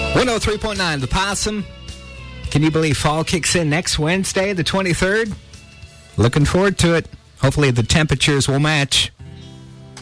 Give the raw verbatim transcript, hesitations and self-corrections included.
one oh three point nine, The Possum. Can you believe fall kicks in next Wednesday, the twenty-third? Looking forward to it. Hopefully the temperatures will match.